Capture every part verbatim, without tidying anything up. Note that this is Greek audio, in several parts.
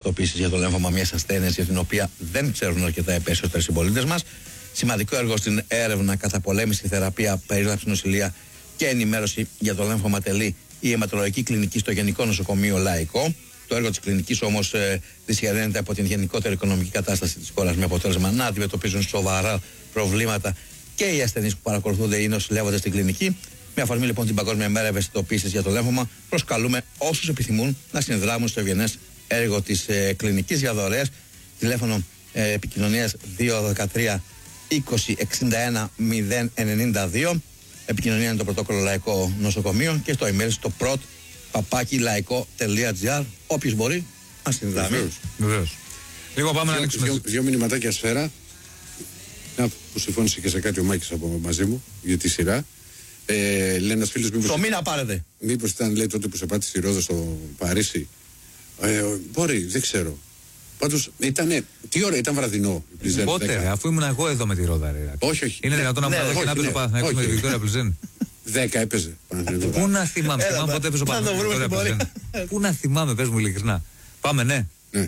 ευαισθητοποίησης για το λέμφωμα, μιας ασθένειας για την οποία δεν ξέρουν αρκετά οι περισσότεροι συμπολίτες μας. Σημαντικό έργο στην έρευνα, καταπολέμηση, θεραπεία, περίληψη, νοσηλεία και ενημέρωση για το λέμφωμα τελεί η αιματολογική κλινική στο Γενικό Νοσοκομείο Λαϊκό. Το έργο της κλινικής όμως ε, δυσχεραίνεται από την γενικότερη οικονομική κατάσταση της χώρας, με αποτέλεσμα να αντιμετωπίζουν σοβαρά προβλήματα και οι ασθενείς που παρακολουθούνται ή νοσηλεύονται στην κλινική. Με αφορμή λοιπόν την Παγκόσμια Μέρα Ευαισθητοποίησης για το λέμφωμα, προσκαλούμε όσους επιθυμούν να συνδράμουν στο ευγενές έργο της ε, κλινικής για δωρεές. Τηλέφωνο ε, επικοινωνίας δύο ένα τρία είκοσι εξήντα ένα μηδέν ενενήντα δύο. Επικοινωνία είναι το πρωτόκολλο Λαϊκό Νοσοκομείο και στο email στο προτ παπάκι λαϊκό τελεία τζι άρ. Όποιος μπορεί να συνδράμει. Βεβαίως. Λίγο πάμε να ανοίξουμε. Δύο, δύο μηνυματάκια σφαίρα. Να που συμφώνησε και σε κάτι ο Μάκης από μαζί μου για τη σειρά. Ε, λέει ένας φίλος μήπως. Το μήνα πάρετε. Μήπως ήταν, λέει, τότε που σε πάτησε η Ρόδο στο Παρίσι. Ε, μπορεί, δεν ξέρω. Πάντως ήταν. Τι ώρα ήταν βραδινό. Πότε, αφού ήμουν εγώ εδώ με τη Ρόδα. Ρε. Όχι, όχι. Είναι δυνατόν να μου δώσει να παίζει Παναθηναϊκός με τη Βικτόρια Πλουζέν. δέκα έπαιζε. Πού να θυμάμαι, θυμάμαι πότε έπαιζε ο Παναθηναϊκός. Πού να θυμάμαι, πες μου ειλικρινά. Πάμε, ναι.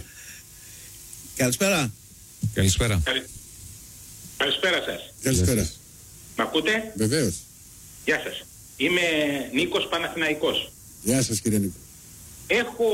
Καλησπέρα. Καλησπέρα. Καλησπέρα σας. Καλησπέρα. Μ' ακούτε? Βεβαίως. Γεια σας. Είμαι Νίκος Παναθηναϊκός. Γεια σας κύριε Νίκο. Έχω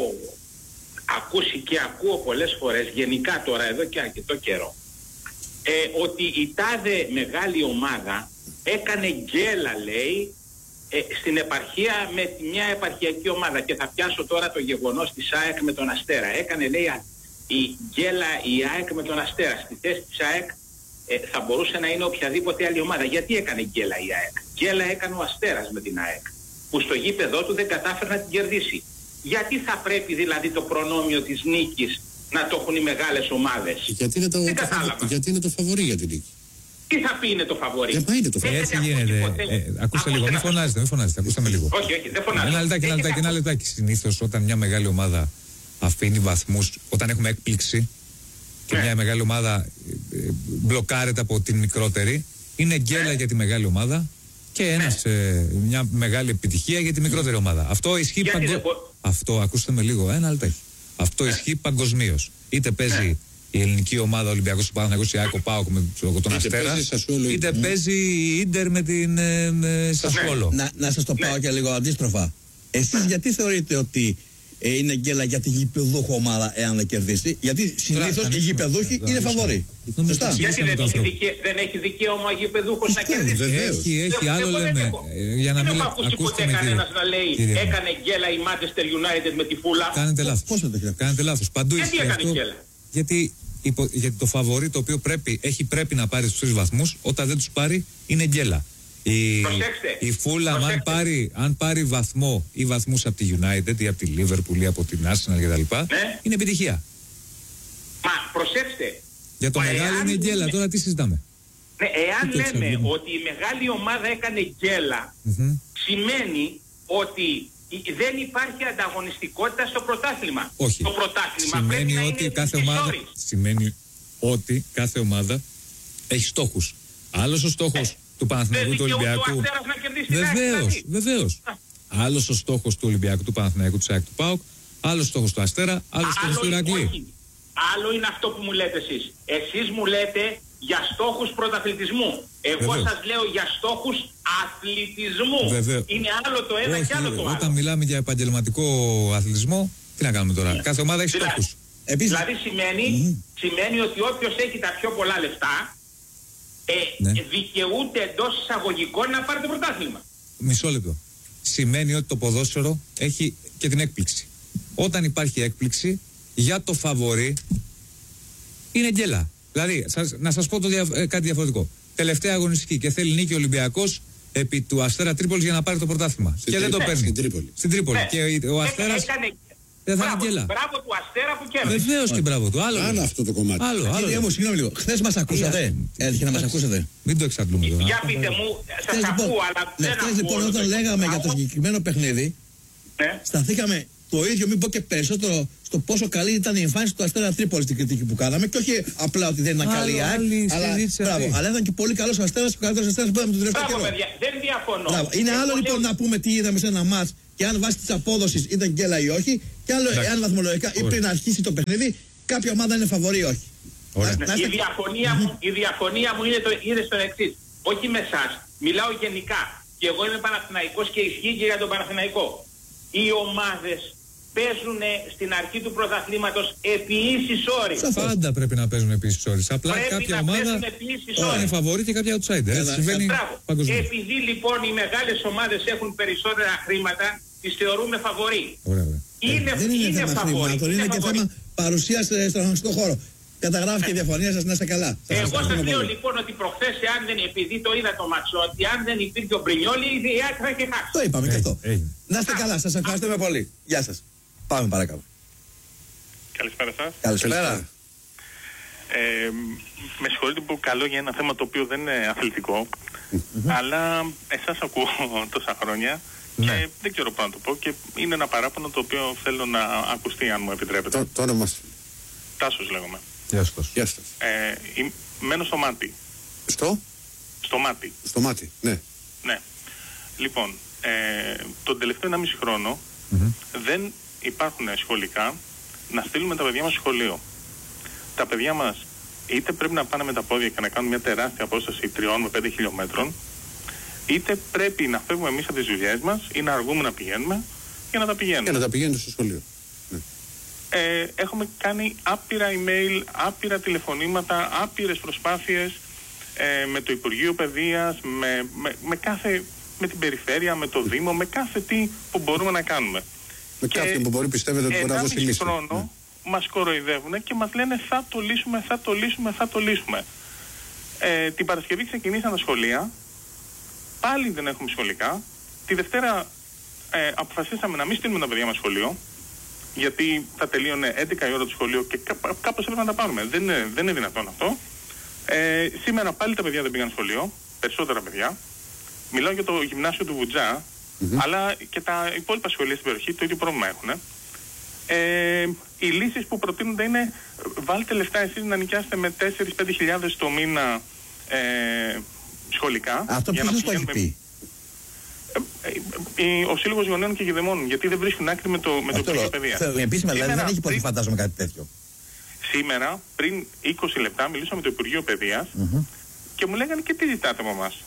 ακούσει και ακούω πολλές φορές, γενικά τώρα εδώ και αρκετό καιρό, ε, ότι η τάδε μεγάλη ομάδα έκανε γκέλα, λέει, ε, στην επαρχία με μια επαρχιακή ομάδα. Και θα πιάσω τώρα το γεγονός της ΑΕΚ με τον Αστέρα. Έκανε, λέει, η γκέλα η ΑΕΚ με τον Αστέρα. Στη θέση της ΑΕΚ ε, θα μπορούσε να είναι οποιαδήποτε άλλη ομάδα. Γιατί έκανε γκέλα η ΑΕΚ? Γκέλα έκανε ο Αστέρας με την ΑΕΚ, που στο γήπεδό του δεν κατάφερε να την κερδίσει. Γιατί θα πρέπει δηλαδή το προνόμιο της νίκης να το έχουν οι μεγάλες ομάδες? Γιατί είναι το, το, γιατί είναι το φαβορί για την νίκη. Τι θα πει είναι το φαβορί? Δεν πάει είναι το φαβορί. Έτσι γίνεται. Ε, ακούστε λίγο, μην φωνάζετε, μην φωνάζετε. Ακούσαμε λίγο. Όχι, όχι, δεν φωνάζω. Ένα λεπτάκι, ένα λεπτάκι, ένα λεπτάκι. Συνήθως όταν μια μεγάλη ομάδα αφήνει βαθμούς, όταν έχουμε έκπληξη και μια μεγάλη ομάδα μπλοκάρεται από την μικρότερη, είναι γκέλα για τη μεγάλη ομάδα και ένας, ε, μια μεγάλη επιτυχία για τη μικρότερη ομάδα. Αυτό ισχύει παγκοσμίως. Αυτό, ακούστε με λίγο, ένα λεπτάκι. Αυτό ισχύει παγκοσμίως. Είτε παίζει η ελληνική ομάδα, ο Ολυμπιακός, ο Παναθηναϊκός, η ΑΕΚ, ο ΠΑΟΚ με τον Αστέρα, είτε παίζει η Ίντερ με την ε, Σασουόλο. Να, να σας το πάω και λίγο αντίστροφα. Εσείς γιατί θεωρείτε ότι ε, είναι γκέλα για τη γηπεδούχο ομάδα εάν δεν κερδίσει? Γιατί συνήθως οι γηπεδούχοι είναι φαβοροί. Σωστά. Γιατί δεν έχει, δικαι... δεν έχει δικαίωμα ο γηπεδούχος να κερδίσει? Έχει, έχει, άλλο λέμε. Για να μην ακούστε κανένας να λέει έκανε γκέλα η Manchester United με τη Φούλα. Κάνετε λάθος. Κάνετε λάθος. Παντού γιατί έκανε γκέλα? Γιατί, υπο, γιατί το φαβορί το οποίο πρέπει, έχει πρέπει να πάρει τους τρεις βαθμούς, όταν δεν τους πάρει είναι γκέλα. Η, η Φούλα αν πάρει, αν πάρει βαθμό ή βαθμούς από τη United ή από τη Liverpool ή από την Arsenal κτλ. Ναι. Είναι επιτυχία. Μα προσέξτε. Για το μεγάλο είναι γκέλα, λέμε, τώρα τι συζητάμε? Ναι, εάν τι λέμε εξαρτούμε. ότι η μεγάλη ομάδα έκανε γκέλα, mm-hmm. σημαίνει ότι δεν υπάρχει ανταγωνιστικότητα στο πρωτάθλημα. Όχι. Το πρωτάθλημα σημαίνει πρέπει ότι να είναι κάθε ομάδα, σημαίνει ότι κάθε ομάδα έχει στόχους. Άλλος ο στόχος ε, του Παναθηναϊκού, του Ολυμπιακού. Βεβαίως, βεβαίως. Άλλος ο στόχος του Ολυμπιακού, του Παναθηναϊκού, του ΑΕΚ, του ΠΑΟΚ. Άλλος στόχος του Αστέρα, άλλος στόχος του Ηρακλή. Άλλο είναι αυτό που μου λέτε εσείς. Εσείς μου λέτε για στόχους πρωταθλητισμού. Εγώ Βεβαίως. σας λέω για στόχους αθλητισμού. Βεβαίως. Είναι άλλο το ένα Όχι, και άλλο το άλλο. Όταν μιλάμε για επαγγελματικό αθλητισμό, τι να κάνουμε τώρα? Yeah. Κάθε ομάδα έχει δηλαδή, στόχους. Επίσης. Δηλαδή σημαίνει, mm-hmm. σημαίνει ότι όποιος έχει τα πιο πολλά λεφτά ε, ναι. δικαιούται εντός εισαγωγικών να πάρει το πρωτάθλημα. Μισό λεπτό. Σημαίνει ότι το ποδόσφαιρο έχει και την έκπληξη. Όταν υπάρχει έκπληξη, για το φαβορί είναι γκέλα. Δηλαδή, σας, να σας πω το δια, ε, κάτι διαφορετικό. Τελευταία αγωνιστική και θέλει νίκη ο Ολυμπιακός επί του Αστέρα Τρίπολης για να πάρει το πρωτάθλημα. Και δεν το παίρνει. Στην Τρίπολη. Στην Τρίπολη. Ναι. Και ο Αστέρας δεν θα είναι γκέλα. Μπράβο του Αστέρα που κέρδισε. Βεβαίως και μπράβο του. Άλλο, άλλο αυτό το κομμάτι. Άλλο, άλλο. Κύριε μου, συγγνώμη λίγο. Χθες μας ακούσατε. Έτυχε να μας ακούσατε. Μην το εξαντλούμε τώρα. Για πείτε μου, σας ακούω, αλλά δεν ακούω. Χθες λοιπόν όταν λέγαμε για το συγκεκριμένο παιχνίδι, σταθήκαμε το ίδιο, μην πω και περισσότερο, στο πόσο καλή ήταν η εμφάνιση του Αστέρα Τρίπολη στην κριτική που κάναμε. Και όχι απλά ότι δεν ήταν καλή η ΑΕΚ, αλλά, αλλά ήταν και πολύ καλός ο Αστέρας, ο καλύτερος Αστέρας που είδαμε τον τελευταίο καιρό. Παιδιά, δεν διαφωνώ. Μπράβο. Είναι άλλο λοιπόν να πούμε τι είδαμε σε ένα μάτς και αν βάσει της απόδοσης ήταν γκέλα ή όχι, Και άλλο, εάν βαθμολογικά ή πριν αρχίσει το παιχνίδι, κάποια ομάδα είναι φαβορή ή όχι. Να, να, η, διαφωνία μου, η διαφωνία μου είναι, το, είναι στο εξής. Όχι με εσάς. Μιλάω γενικά. Και εγώ είμαι Παναθηναϊκός και ισχύει και για τον Παναθηναϊκό. Οι ομάδες παίζουν στην αρχή του πρωταθλήματος επί ίσης όρης. Πάντα πρέπει να παίζουν επί ίσης όρης. Απλά πρέπει κάποια να ομάδα είναι φαβορή και κάποια outsider. Έτσι συμβαίνει παγκοσμίως. Επειδή λοιπόν οι μεγάλες ομάδες έχουν περισσότερα χρήματα, τις θεωρούμε φαβορή. Είναι, δεν είναι, είναι θέμα χρημάτων, είναι, είναι και θέμα παρουσίας στον αγωνιστικό χώρο. Καταγράφει και η διαφωνία σας, να είστε καλά. Εγώ σας λέω πολύ. Λοιπόν ότι προχθές, αν δεν, επειδή το είδα το μάτσο, ότι αν δεν υπήρχε ο Μπρινιόλι, η ΑΕΚ θα είχε χάσει. Το είπαμε hey, και αυτό. Hey. Να είστε καλά, σας ευχαριστούμε πολύ. Γεια σας. Πάμε παρακάτω. Καλησπέρα σας. Καλησπέρα. Ε, με συγχωρείτε που καλώ για ένα θέμα το οποίο δεν είναι αθλητικό, mm-hmm. αλλά εσάς ακούω τόσα χρόνια. Ναι. Και δεν ξέρω πώς να το πω και είναι ένα παράπονο το οποίο θέλω να ακουστεί, αν μου επιτρέπετε. Το, το όνομα σου. Τάσος λέγομαι. Γεια σας. Γεια σας. Ε, μένω στο μάτι. Στο? Στο μάτι. Στο μάτι, ναι. Ναι. Λοιπόν, ε, τον τελευταίο ενάμιση χρόνο mm-hmm. δεν υπάρχουν σχολικά να στείλουμε τα παιδιά μας στο σχολείο. Τα παιδιά μας είτε πρέπει να πάνε με τα πόδια και να κάνουν μια τεράστια απόσταση τριών με πέντε χιλιόμετρων, είτε πρέπει να φεύγουμε εμείς από τις δουλειές μας ή να αργούμε να πηγαίνουμε για να τα πηγαίνουμε. Για να τα πηγαίνουμε στο σχολείο. Ναι. Ε, έχουμε κάνει άπειρα email, άπειρα τηλεφωνήματα, άπειρες προσπάθειες ε, με το Υπουργείο Παιδείας, με, με, με, κάθε, με την περιφέρεια, με το Δήμο, με κάθε τι που μπορούμε να κάνουμε. Με κάποιον που μπορεί πιστεύετε ότι μπορεί να δώσει λύση. χρόνο ναι. μας κοροϊδεύουν και μας λένε θα το λύσουμε, θα το λύσουμε, θα το λύσουμε. Ε, την Παρασκευή ξεκινήσαν τα σχολεία. Πάλι δεν έχουμε σχολικά. Τη Δευτέρα ε, αποφασίσαμε να μην στείλουμε τα παιδιά μας σχολείο, γιατί θα τελείωνε έντεκα η ώρα το σχολείο και κά, κάπως έπρεπε να τα πάρουμε. Δεν είναι, δεν είναι δυνατόν αυτό. Ε, σήμερα πάλι τα παιδιά δεν πήγαν σχολείο, περισσότερα παιδιά. Μιλάω για το γυμνάσιο του Βουτζά, mm-hmm. αλλά και τα υπόλοιπα σχολεία στην περιοχή το ίδιο πρόβλημα έχουν. Ε, οι λύσεις που προτείνονται είναι βάλτε λεφτά εσείς να νοικιάσετε με τέσσερις με πέντε χιλιάδες το μήνα ε, σχολικά. Αυτό ποιος σας το έχει πει? Ο Σύλλογος Γονέων και Γεδεμόνων, γιατί δεν βρίσκουν άκρη με το, με το Υπουργείο Παιδείας. Επίσημα δηλαδή δεν έχει πολύ φαντάζομαι κάτι τέτοιο. Σήμερα, πριν είκοσι λεπτά, μιλήσαμε με το Υπουργείο Παιδείας mm-hmm. και μου λέγανε και τι ζητάτε από εμάς.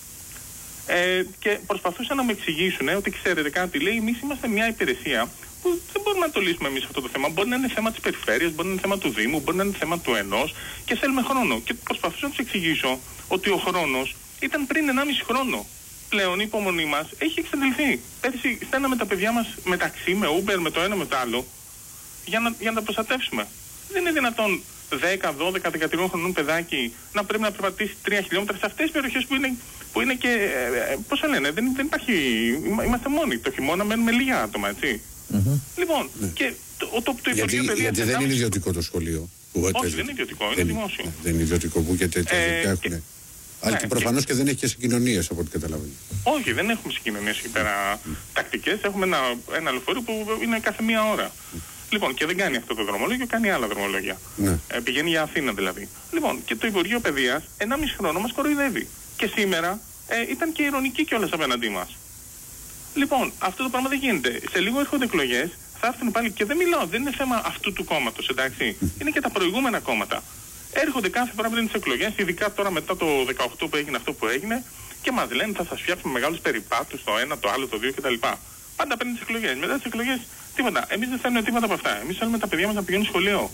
Ε, και προσπαθούσαν να μου εξηγήσουν ε, ότι ξέρετε κάτι, λέει, εμείς είμαστε μια υπηρεσία που δεν μπορούμε να το λύσουμε εμείς αυτό το θέμα. Μπορεί να είναι θέμα της περιφέρειας, μπορεί να είναι θέμα του Δήμου, μπορεί να είναι θέμα του ενός και θέλουμε χρόνο. Και προσπαθούσα να τους εξηγήσω ότι ο χρόνος ήταν πριν ενάμιση χρόνο. Πλέον η υπομονή μας έχει εξαντληθεί. Πέρυσι στέλναμε τα παιδιά μας μεταξύ, με Uber, με το ένα με το άλλο, για να, για να τα προστατεύσουμε. Δεν είναι δυνατόν δέκα, δώδεκα, δεκατρία χρονών παιδάκι να πρέπει να περπατήσει τρία χιλιόμετρα σε αυτές τις περιοχές που είναι, που είναι και. Ε, πώς θα λένε, δεν, δεν υπάρχει. Είμαστε μόνοι. Το χειμώνα μένουμε λίγα άτομα, έτσι. Mm-hmm. Λοιπόν, ναι. και το, το, το, το Υπουργείο Παιδείας. Γιατί δεν είναι ιδιωτικό το σχολείο. Που όχι, δεν είναι ιδιωτικό, είναι δεν, δημόσιο. Δεν είναι ιδιωτικό που και τέτοια ε, έχουν. Και, αλλά ναι, και προφανώς και... και δεν έχει και συγκοινωνίες από ό,τι καταλαβαίνω. Όχι, δεν έχουμε συγκοινωνίες εκεί πέρα mm. τακτικές. Έχουμε ένα, ένα λεωφορείο που είναι κάθε μία ώρα. Mm. Λοιπόν, και δεν κάνει αυτό το δρομολόγιο, κάνει άλλα δρομολόγια. Ναι. Ε, πηγαίνει για Αθήνα δηλαδή. Λοιπόν, και το Υπουργείο Παιδείας ενάμιση χρόνο μας κοροϊδεύει. Και σήμερα ε, ήταν και ειρωνική κιόλας απέναντί μας. Λοιπόν, αυτό το πράγμα δεν γίνεται. Σε λίγο έρχονται εκλογές, θα έρθουν πάλι και δεν μιλάω, δεν είναι θέμα αυτού του κόμματος, εντάξει. Mm. Είναι και τα προηγούμενα κόμματα. Έρχονται κάθε φορά πριν τις εκλογές, ειδικά τώρα μετά το δεκαοκτώ που έγινε αυτό που έγινε, και μας λένε θα σας φτιάξουμε μεγάλους περιπάτους, το ένα, το άλλο, το δύο κτλ. Πάντα πριν τις εκλογές. Μετά τις εκλογές, τίποτα. Εμείς δεν θέλουμε τίποτα από αυτά. Εμείς θέλουμε τα παιδιά μας να πηγαίνουν σχολείο.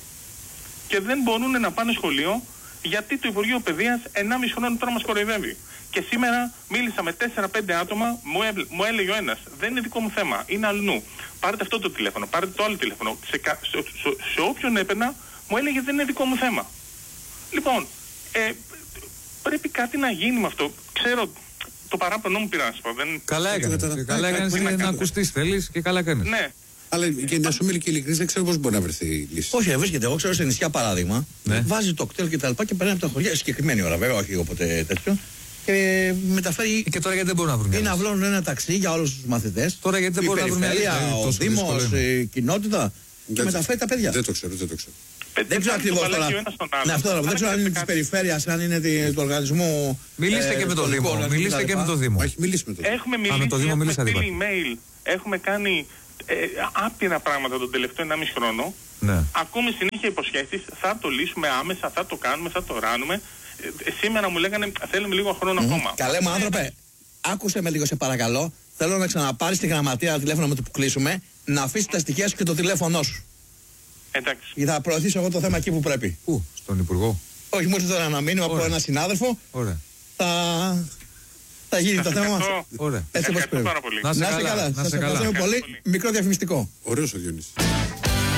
Και δεν μπορούν να πάνε σχολείο γιατί το Υπουργείο Παιδείας ενάμιση χρόνο τώρα μας κοροϊδεύει. Και σήμερα μίλησα με τέσσερα πέντε άτομα, μου, έ, μου έλεγε ο ένας, δεν είναι δικό μου θέμα, είναι αλλού. Πάρετε αυτό το τηλέφωνο, πάρετε το άλλο τηλέφωνο. Σε, σε, σε, σε όποιον έπαιρνα, μου έλεγε δεν είναι δικό μου θέμα. Λοιπόν, ε, πρέπει κάτι να γίνει με αυτό. Ξέρω, το παράπονο μου πειράζει. Δεν... Καλά έκανες. Καλά έκανες να, να ακουστείς, θέλεις και καλά έκανες. Ναι. Αλλά και να σου μιλεί και ειλικρινής, δεν ξέρω πώς μπορεί να βρεθεί η λύση. Όχι, βρίσκεται. Εγώ ξέρω σε νησιά παράδειγμα. Ναι. Βάζει το κτέλ και τα λοιπά και περνάει από τα χωριά. Συγκεκριμένη ώρα, βέβαια, όχι όποτε τέτοιο. Και μεταφέρει. Και τώρα γιατί δεν μπορούν να βρουν. Ή να βρουν ένα ταξί για όλους τους μαθητές. Τώρα γιατί δεν μπορούν να βρουν. Ο Δήμος, η κοινότητα. Και μεταφέρει τα παιδιά. Δεν το ξέρω, δεν το ξέρω. Δεν ξέρω ακριβώς τώρα. Ναι, αυτό δεν ξέρω αν είναι της περιφέρειας, αν είναι του οργανισμού. Μιλήστε και με το Δήμο. Μιλήστε και με το Δήμο. Έχει μιλήσει με το Δήμο. Έχουμε μιλήσει, έχουμε στείλει email, έχουμε κάνει ε, άπειρα πράγματα τον τελευταίο ενάμιση χρόνο. Ναι. Ακούμε συνέχεια υποσχέσεις, θα το λύσουμε άμεσα, θα το κάνουμε, θα το ράνουμε. Ε, σήμερα μου λέγανε θέλουμε λίγο χρόνο mm. ακόμα. Καλέ μου άνθρωπε, άκουσε με λίγο σε παρακαλώ. Θέλω να ξαναπάρεις τη γραμματεία τηλέφωνο με το που κλείσουμε, να αφήσεις τα στοιχεία σου και το τηλέφωνό σου. Εντάξει. Και θα προωθήσω εγώ το θέμα εκεί που πρέπει. Πού, στον Υπουργό? Όχι, μου ήρθε τώρα ένα μήνυμα από έναν συνάδελφο. Ωραία. Θα, θα γίνει το θέμα μας. Ωραία. Έτσι όπως πρέπει. Πάρα πολύ. Να σε καλά. καλά. Να Σας σε καλά. ευχαριστούμε πολύ. πολύ. Μικρό διαφημιστικό. Ωραίος ο Διονύσης.